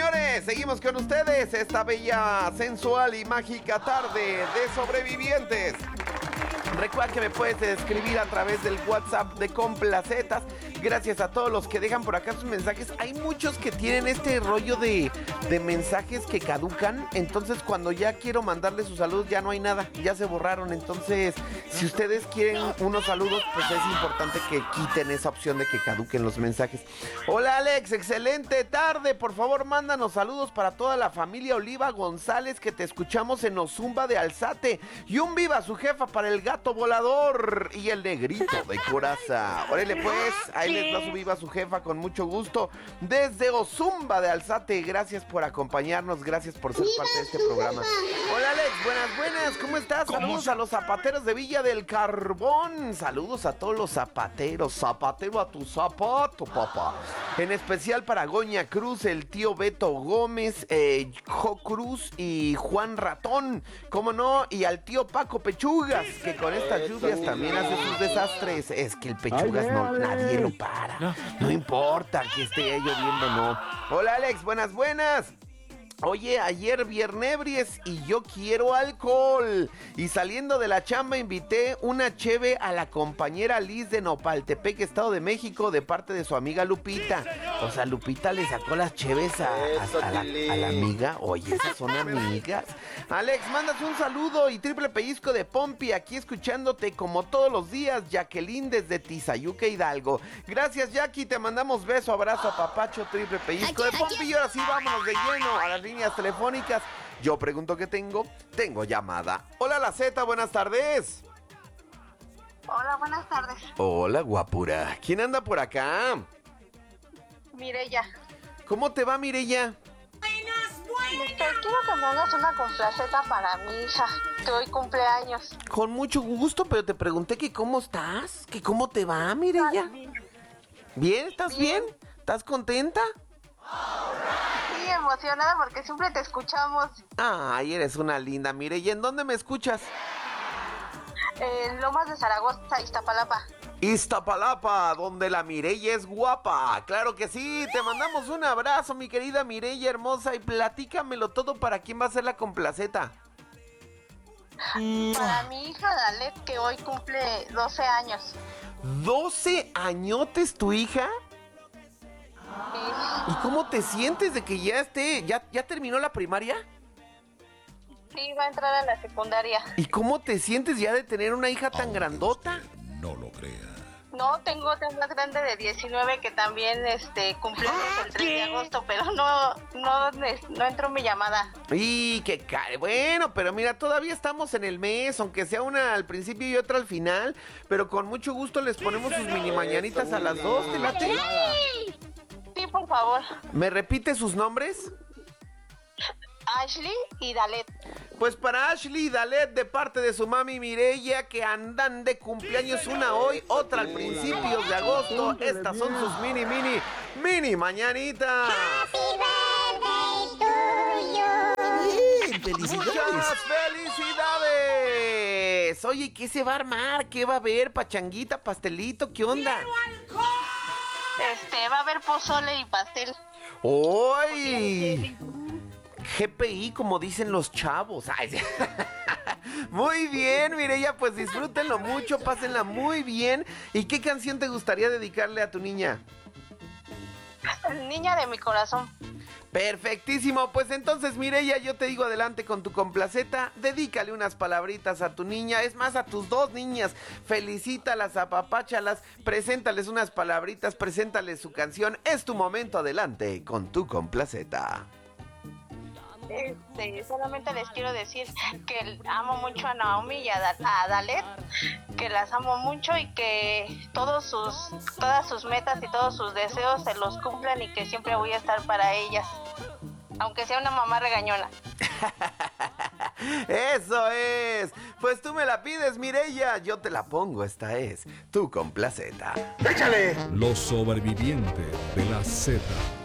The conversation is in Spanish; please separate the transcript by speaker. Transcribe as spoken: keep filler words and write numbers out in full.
Speaker 1: señores, seguimos con ustedes esta bella, sensual y mágica tarde de sobrevivientes. Recuerda que me puedes escribir a través del WhatsApp de Complacetas. Gracias a todos los que dejan por acá sus mensajes. Hay muchos que tienen este rollo de, de mensajes que caducan. Entonces cuando ya quiero mandarles sus saludos ya no hay nada, ya se borraron. Entonces si ustedes quieren unos saludos, pues es importante que quiten esa opción de que caduquen los mensajes. Hola Alex, excelente tarde. Por favor mándanos saludos para toda la familia Oliva González, que te escuchamos en Ozumba de Alzate. Y un viva su jefa para el gato volador y el negrito de Coraza. Órale pues, ahí les va su viva su jefa con mucho gusto desde Ozumba de Alzate. Gracias por acompañarnos, gracias por ser parte de este programa. Hola Alex, buenas, buenas, ¿cómo estás? Saludos a los zapateros de Villa del Carbón. Saludos a todos los zapateros. Zapatero a tu zapato, papá. En especial para Goña Cruz, el tío Beto Gómez, eh, Jo Cruz y Juan Ratón, ¿cómo no? Y al tío Paco Pechugas, que con estas lluvias también hace sus desastres. Es que el Pechugas no, nadie lo para. No importa que esté lloviendo, no. Hola Alex, buenas, buenas. Oye, ayer viernebries y yo quiero alcohol. Y saliendo de la chamba invité una cheve a la compañera Liz de Nopaltepec, Estado de México, de parte de su amiga Lupita. O sea, Lupita le sacó las cheves a, a, a, la, a la amiga. Oye, esas son amigas. Alex, mandas un saludo y triple pellizco de Pompi, aquí escuchándote como todos los días. Jacqueline desde Tizayuca, Hidalgo. Gracias, Jackie, te mandamos beso, abrazo, apapacho, triple pellizco de Pompi. Y ahora sí, vámonos de lleno a las líneas telefónicas. Yo pregunto qué tengo, tengo llamada. Hola, la Z, buenas tardes.
Speaker 2: Hola, buenas tardes.
Speaker 1: Hola, guapura. ¿Quién anda por acá?
Speaker 2: Mireya.
Speaker 1: ¿Cómo te va, Mireya?
Speaker 2: Este, quiero que me hagas una complaceta para mi hija, que hoy cumpleaños.
Speaker 1: Con mucho gusto, pero te pregunté que cómo estás, que cómo te va, Mireya. ¿Bien? ¿Estás bien? bien? ¿Estás contenta?
Speaker 2: Sí, emocionada porque siempre te escuchamos.
Speaker 1: Ay, eres una linda, Mireya. ¿En dónde me escuchas?
Speaker 2: En Lomas de Zaragoza, Iztapalapa.
Speaker 1: Iztapalapa, donde la Mireya es guapa. Claro que sí, te mandamos un abrazo, mi querida Mireya hermosa, y platícamelo todo. ¿Para quién va a ser la complaceta?
Speaker 2: Para mi hija Dalet, que hoy cumple doce años.
Speaker 1: ¿doce añotes tu hija?
Speaker 2: Sí.
Speaker 1: ¿Y cómo te sientes de que ya esté, ya, ya terminó la primaria?
Speaker 2: Sí, va a entrar a la secundaria.
Speaker 1: ¿Y cómo te sientes ya de tener una hija tan grandota?
Speaker 3: No lo crea.
Speaker 2: No, tengo otra más grande de diecinueve que también este cumple el tres de agosto, pero no, no, no entró mi llamada.
Speaker 1: Y qué cae. Bueno, pero mira, todavía estamos en el mes, aunque sea una al principio y otra al final, pero con mucho gusto les ponemos sus mini mañanitas a las dos, ¿te late?
Speaker 2: Sí, sí, por favor.
Speaker 1: ¿Me repite sus nombres?
Speaker 2: Ashley y Dalet.
Speaker 1: Pues para Ashley y Dalet, de parte de su mami Mireya, que andan de cumpleaños, una hoy, otra al principio de agosto. Estas son sus mini, mini, mini mañanitas.
Speaker 4: ¡Happy birthday to you!
Speaker 3: ¡Felicidades!
Speaker 1: ¡Muchas felicidades! Oye, ¿qué se va a armar? ¿Qué va a haber? ¿Pachanguita, pastelito? ¿Qué onda?
Speaker 2: Este, va a haber pozole y pastel.
Speaker 1: ¡Uy! G P I, como dicen los chavos. Ay, sí. Muy bien, Mireya, pues disfrútenlo mucho, pásenla muy bien. ¿Y qué canción te gustaría dedicarle a tu niña?
Speaker 2: Niña de mi corazón.
Speaker 1: Perfectísimo, pues entonces, Mireya, yo te digo adelante con tu complaceta. Dedícale unas palabritas a tu niña, es más, a tus dos niñas. Felicítalas, apapáchalas, preséntales unas palabritas, preséntales su canción. Es tu momento, adelante con tu complaceta.
Speaker 2: Este, solamente les quiero decir que amo mucho a Naomi y a, da- a Dalet, que las amo mucho y que todos sus, todas sus metas y todos sus deseos se los cumplan y que siempre voy a estar para ellas, aunque sea una mamá regañona.
Speaker 1: Eso es. Pues tú me la pides, Mireya, yo te la pongo. Esta es tu complaceta.
Speaker 3: Los sobrevivientes de la Z.